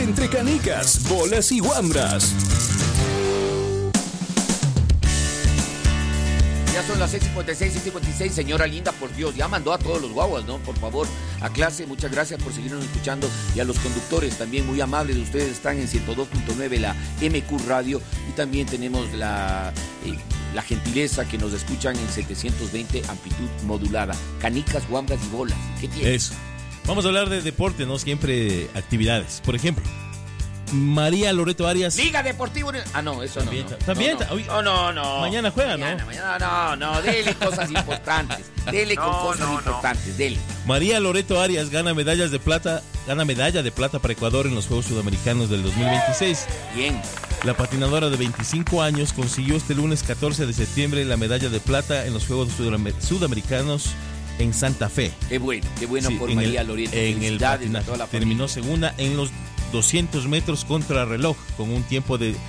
entre canicas, bolas y guambras. Ya son las 6:56, 6:56, señora linda, por Dios, ya mandó a todos los guaguas, ¿no? Por favor, a clase, muchas gracias por seguirnos escuchando, y a los conductores también, muy amables, ustedes están en 102.9, la MQ Radio, y también tenemos la gentileza que nos escuchan en 720, amplitud modulada, canicas, guambras y bolas. ¿Qué tiene? Eso. Vamos a hablar de deporte, no siempre actividades. Por ejemplo, María Loreto Arias. Liga Deportivo. Ah, no, eso también, no. También. No. Mañana juega, mañana, no. Dele cosas importantes. Dele con cosas importantes. Dele. María Loreto Arias gana medalla de plata para Ecuador en los Juegos Sudamericanos del 2026. Bien. La patinadora de 25 años consiguió este lunes 14 de septiembre la medalla de plata en los Juegos Sudamericanos en Santa Fe. Qué bueno sí, por María Loreto. En el patinaje. Terminó segunda en los 200 metros contra reloj con un tiempo de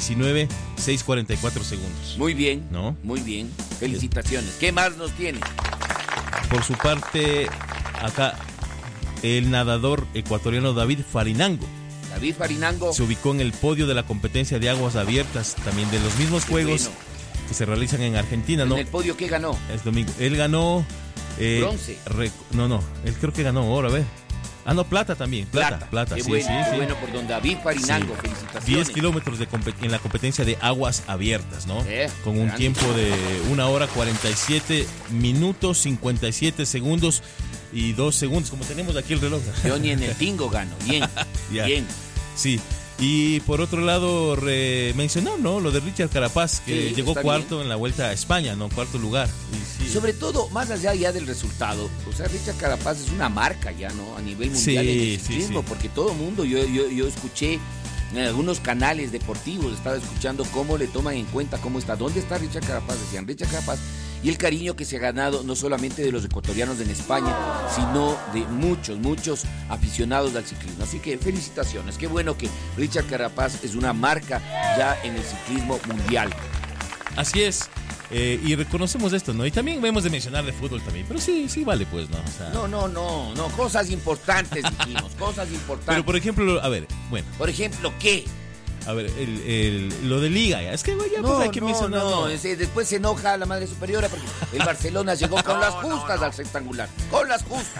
19:6:44 segundos. Muy bien, ¿no? Muy bien. Felicitaciones. ¿Qué más nos tiene? Por su parte, acá el nadador ecuatoriano David Farinango se ubicó en el podio de la competencia de aguas abiertas, también de los mismos Juegos que se realizan en Argentina, ¿no? ¿En el podio qué ganó? Es domingo. Él ganó bronce. Él creo que ganó oro, a ver. Ah, no, plata también. Plata. Qué Sí, bueno, sí. Qué bueno por don David Farinango. Sí. Felicitaciones. 10 kilómetros en la competencia de aguas abiertas, ¿no? Con un grande. tiempo de 1 hora 47 minutos 57 segundos y 2 segundos, como tenemos aquí el reloj. Yo ni en el tingo gano. Bien, bien. Sí. Y por otro lado, mencionar, ¿no? Lo de Richard Carapaz, que llegó cuarto en la Vuelta a España, ¿no? Cuarto lugar. Y sobre todo, más allá ya del resultado, o sea, Richard Carapaz es una marca ya, ¿no? A nivel mundial en el ciclismo, porque todo el mundo, yo escuché en algunos canales deportivos, estaba escuchando cómo le toman en cuenta, dónde está Richard Carapaz, decían Richard Carapaz, y el cariño que se ha ganado no solamente de los ecuatorianos en España, sino de muchos aficionados al ciclismo. Así que felicitaciones, qué bueno que Richard Carapaz es una marca ya en el ciclismo mundial. Así es. Y reconocemos esto, ¿no? Y también vemos de mencionar de fútbol también, pero sí vale, pues, ¿no? O sea... No, cosas importantes dijimos, cosas importantes. Pero por ejemplo, a ver, bueno. Por ejemplo, ¿qué? A ver, lo de Liga, ya. Es que ya pues hay que mencionar. Después se enoja la madre superiora porque el Barcelona llegó con las justas al rectangular. Con las justas.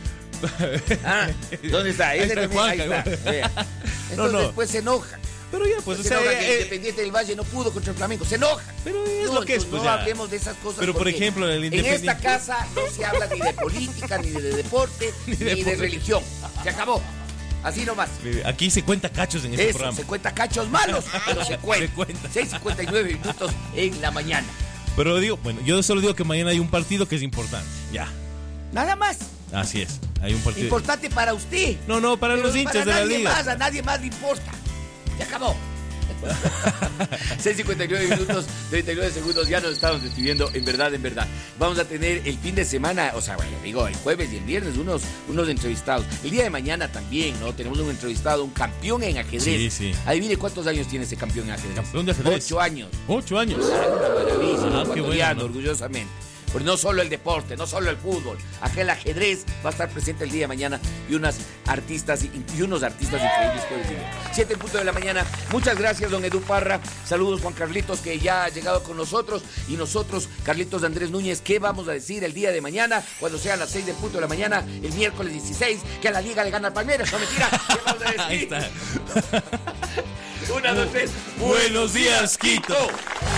¿Dónde está? Ahí está. Entonces después se enoja. Pero ya, pues, se enoja que Independiente del Valle no pudo contra el Flamengo. Se enoja. Pero es lo que es, pues. No hablemos de esas cosas. Pero por ejemplo, el Independiente. En esta casa no se habla ni de política, ni de deporte, ni de religión. Se acabó. Así nomás. Aquí se cuenta cachos en este programa. Se cuenta cachos malos, pero se cuenta. 6:59 minutos en la mañana. Pero yo solo digo que mañana hay un partido que es importante. Ya. Nada más. Así es. Hay un partido. Importante para usted. No, para los hinchas de la liga. A nadie más le importa. Se acabó. 6:59 minutos, 39 segundos. Ya nos estamos despidiendo, en verdad. Vamos a tener el fin de semana, o sea, el jueves y el viernes unos entrevistados. El día de mañana también, ¿no? Tenemos un entrevistado, un campeón en ajedrez. Sí. Adivine cuántos años tiene ese campeón en ajedrez. Campeón de ajedrez. 8 años. 8 años. Una maravilla. Qué bueno, ¿no? Orgullosamente. Pues no solo el deporte, no solo el fútbol, acá el ajedrez va a estar presente el día de mañana y unos artistas increíbles. 7 en punto de la mañana. Muchas gracias, don Edu Parra. Saludos, Juan Carlitos, que ya ha llegado con nosotros. Y nosotros, Carlitos de Andrés Núñez, ¿qué vamos a decir el día de mañana? Cuando sean las 6 del punto de la mañana, el miércoles 16, que a la Liga le gana al Palmeiras. No, mentira. ¿Qué vamos a decir? Ahí está. 1, 2, 3. Buenos días, Quito.